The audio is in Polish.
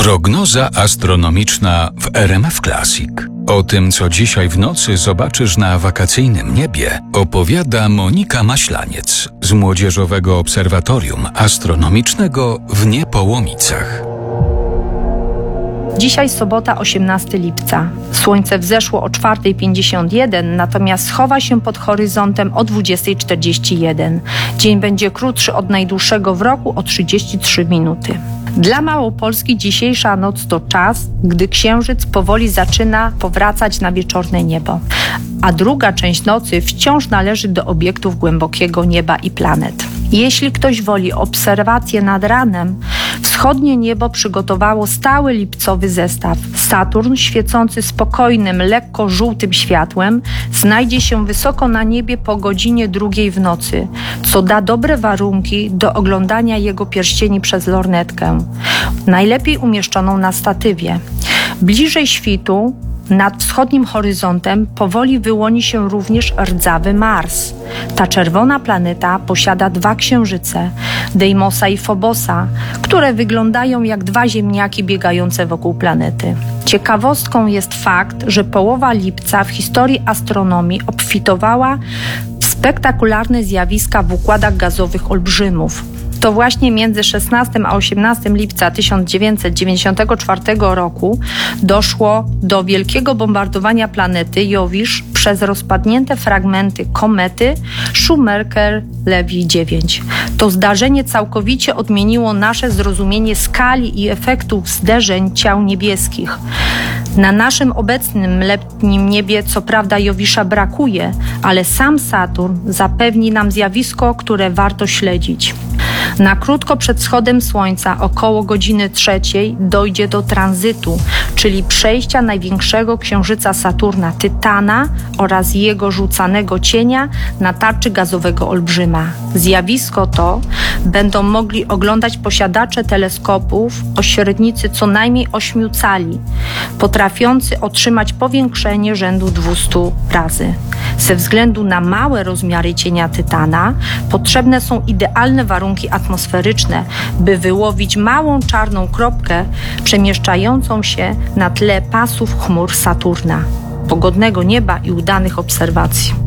Prognoza astronomiczna w RMF Classic. O tym, co dzisiaj w nocy zobaczysz na wakacyjnym niebie, opowiada Monika Maślaniec z Młodzieżowego Obserwatorium Astronomicznego w Niepołomicach. Dzisiaj sobota, 18 lipca. Słońce wzeszło o 4:51, natomiast schowa się pod horyzontem o 20:41. Dzień będzie krótszy od najdłuższego w roku o 33 minuty. Dla Małopolski dzisiejsza noc to czas, gdy Księżyc powoli zaczyna powracać na wieczorne niebo, a druga część nocy wciąż należy do obiektów głębokiego nieba i planet. Jeśli ktoś woli obserwacje nad ranem, wschodnie niebo przygotowało stały lipcowy zestaw. Saturn, świecący spokojnym, lekko żółtym światłem, znajdzie się wysoko na niebie po godzinie 2:00 w nocy, co da dobre warunki do oglądania jego pierścieni przez lornetkę, najlepiej umieszczoną na statywie. Bliżej świtu, nad wschodnim horyzontem, powoli wyłoni się również rdzawy Mars. Ta czerwona planeta posiada 2 księżyce, Deimosa i Fobosa, które wyglądają jak 2 ziemniaki biegające wokół planety. Ciekawostką jest fakt, że połowa lipca w historii astronomii obfitowała w spektakularne zjawiska w układach gazowych olbrzymów. To właśnie między 16 a 18 lipca 1994 roku doszło do wielkiego bombardowania planety Jowisz przez rozpadnięte fragmenty komety Shoemaker-Levy 9. To zdarzenie całkowicie odmieniło nasze zrozumienie skali i efektów zderzeń ciał niebieskich. Na naszym obecnym letnim niebie co prawda Jowisza brakuje, ale sam Saturn zapewni nam zjawisko, które warto śledzić. Na krótko przed wschodem Słońca, około godziny 3:00, dojdzie do tranzytu, czyli przejścia największego księżyca Saturna, Tytana, oraz jego rzucanego cienia na tarczy gazowego olbrzyma. Zjawisko to będą mogli oglądać posiadacze teleskopów o średnicy co najmniej 8 cali, potrafiący otrzymać powiększenie rzędu 200 razy. Ze względu na małe rozmiary cienia Tytana potrzebne są idealne warunki atmosferyczne, by wyłowić małą czarną kropkę przemieszczającą się na tle pasów chmur Saturna. Pogodnego nieba i udanych obserwacji.